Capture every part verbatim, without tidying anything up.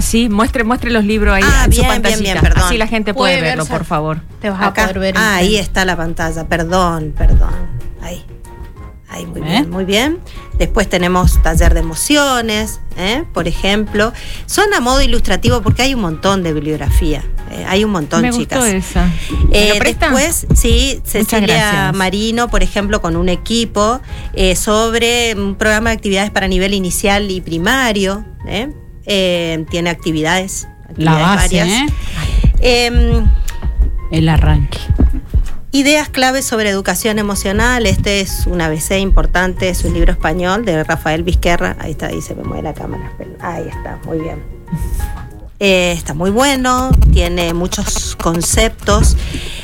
Ah, sí, muestre, muestre los libros ahí ah, en bien, su pantallita. Bien, bien, perdón. Así la gente puede, Puede verlo, verse. por favor. Te vas a Acá. poder ver. Ah, ahí está la pantalla, perdón, perdón. Ahí. Ahí, muy ¿Eh? bien, muy bien. Después tenemos taller de emociones, ¿eh? Por ejemplo. Son a modo ilustrativo porque hay un montón de bibliografía. Eh, hay un montón, Me chicas. gustó esa. Eh, ¿Me lo presta? después, sí, Cecilia gracias. Marino, por ejemplo, con un equipo eh, sobre un programa de actividades para nivel inicial y primario. ¿eh? Eh, tiene actividades, La actividades base, varias. ¿eh? Eh, El arranque. Ideas claves sobre educación emocional. Este es un A B C importante, es un libro español de Rafael Vizquerra. Ahí está, ahí se me mueve la cámara. Ahí está, muy bien. Eh, está muy bueno, tiene muchos conceptos.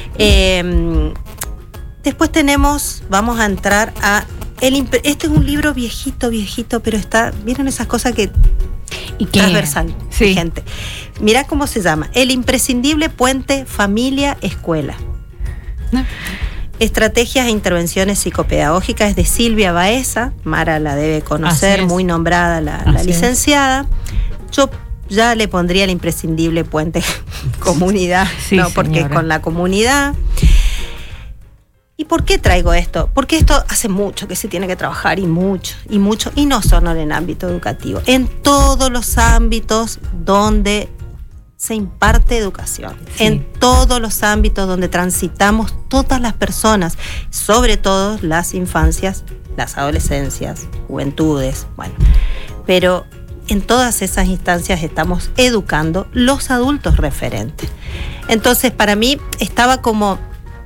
Eh, después tenemos, vamos a entrar a... El, este es un libro viejito, viejito, pero está... ¿Vieron esas cosas que... ¿Y qué? Transversal, Sí. gente. Mirá cómo se llama. El imprescindible puente familia-escuela. No. Estrategias e intervenciones psicopedagógicas, es de Silvia Baeza. Mara la debe conocer, Así es. muy nombrada la, la Así es. licenciada. Yo ya le pondría el imprescindible puente comunidad, Sí, ¿no? Porque señora. con la comunidad. ¿Y por qué traigo esto? Porque esto hace mucho que se tiene que trabajar y mucho, y mucho, y no solo en el ámbito educativo, en todos los ámbitos donde se imparte educación, Sí. en todos los ámbitos donde transitamos todas las personas, sobre todo las infancias, las adolescencias, juventudes, bueno, pero en todas esas instancias estamos educando los adultos referentes. Entonces, para mí estaba como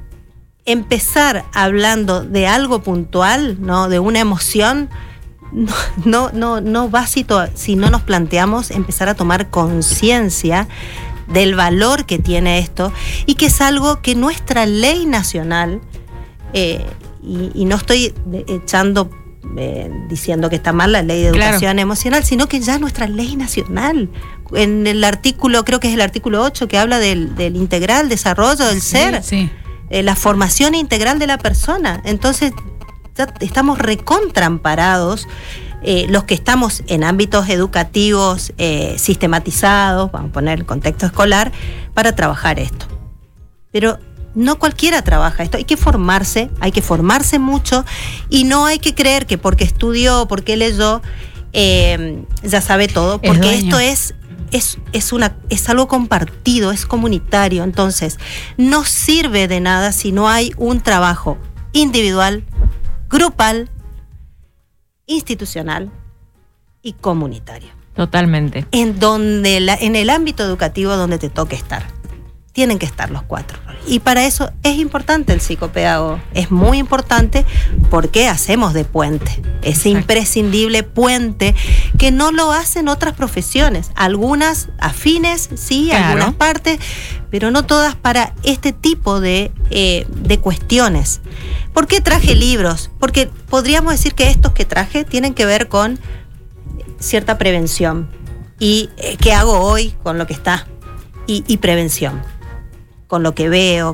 empezar hablando de algo puntual, ¿no? De una emoción, no, no, no, no va si, to- si no nos planteamos empezar a tomar conciencia del valor que tiene esto y que es algo que nuestra ley nacional, eh, y, y no estoy de- echando, eh, diciendo que está mal la ley de educación Claro. emocional, sino que ya nuestra ley nacional, en el artículo, creo que es el artículo ocho, que habla del, del integral desarrollo del ser, Sí. eh, la formación integral de la persona. Entonces ya estamos recontramparados, eh, los que estamos en ámbitos educativos eh, sistematizados, vamos a poner el contexto escolar, para trabajar esto. Pero no cualquiera trabaja esto, hay que formarse, hay que formarse mucho y no hay que creer que porque estudió, porque leyó, eh, ya sabe todo, Es porque dueño. esto es Es, es, una, es algo compartido, es comunitario. Entonces, no sirve de nada si no hay un trabajo individual, grupal, institucional y comunitario. Totalmente. En, donde la, en el ámbito educativo donde te toque estar. Tienen que estar los cuatro. Y para eso es importante el psicopedagogo. Es muy importante porque hacemos de puente. Ese Exacto. imprescindible puente que no lo hacen otras profesiones. Algunas afines, sí, Claro. algunas partes, pero no todas para este tipo de, eh, de cuestiones. ¿Por qué traje libros? Porque podríamos decir que estos que traje tienen que ver con cierta prevención. ¿Y eh, qué hago hoy con lo que está? Y, y prevención, con lo que veo.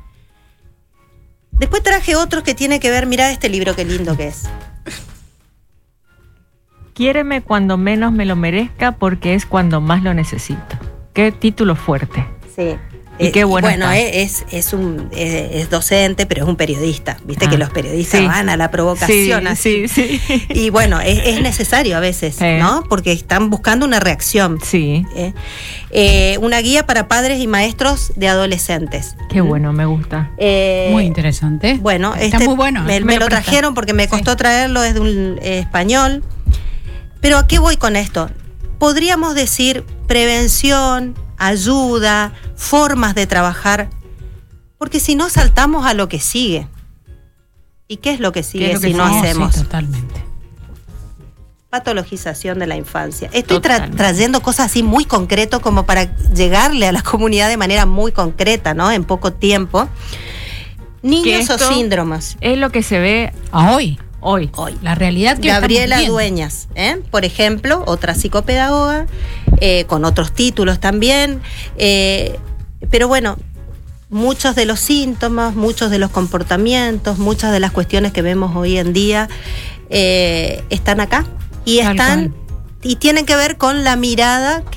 Después traje otros que tienen que ver, mirá este libro qué lindo que es. Quiéreme cuando menos me lo merezca porque es cuando más lo necesito. Qué título fuerte. Sí. Y qué bueno Bueno, está. es, es, un, es, es docente, pero es un periodista. Viste Ah, que los periodistas sí. van a la provocación Sí, así. sí, sí. Y bueno, es, es necesario a veces, Eh. ¿no? Porque están buscando una reacción. Sí, ¿eh? Eh, una guía para padres y maestros de adolescentes. qué bueno, me gusta. Eh, Muy interesante. Bueno, Está este muy bueno. me, Me me lo lo prestas. trajeron porque me costó Sí. traerlo desde un eh, español. Pero ¿a qué voy con esto? Podríamos decir prevención, ayuda, formas de trabajar, porque si no saltamos a lo que sigue. ¿Y qué es lo que sigue ¿Qué es lo que si no sigue? hacemos? Sí, totalmente. Patologización de la infancia. Estoy tra- Totalmente. trayendo cosas así muy concreto como para llegarle a la comunidad de manera muy concreta, ¿no? En poco tiempo. Niños o esto- síndromes. Es lo que se ve A hoy. hoy. Hoy. La realidad que Gabriela estamos viendo. Dueñas, ¿eh? Por ejemplo, otra psicopedagoga, eh, con otros títulos también. eh, pero bueno, muchos de los síntomas, muchos de los comportamientos, muchas de las cuestiones que vemos hoy en día eh, están acá y Tal están cual. y tienen que ver con la mirada